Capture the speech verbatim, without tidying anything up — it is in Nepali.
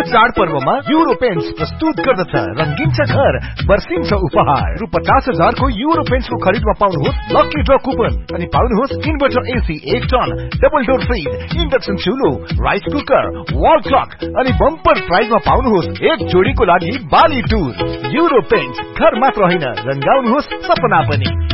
चाड पर्वमा युरो पेन्ट्स प्रस्तुत गर्दछ रंगीन छ घर बर्सिन्छ उपहार रु पचास हजारको युरो पेन्ट्सको खरिदमा पाउनुहोस् लकी ड्र कुपन अनि पाउनुहोस् इन्भर्टर एसी एक ton double door fridge induction चुलो rice cooker wall clock अनि बम्पर प्राइजमा पाउनुहोस् एक जोडीको लागि बाली टुर युरो पेन्ट्स घर मात्र होइन रंगाउनुहोस् सपना पनि।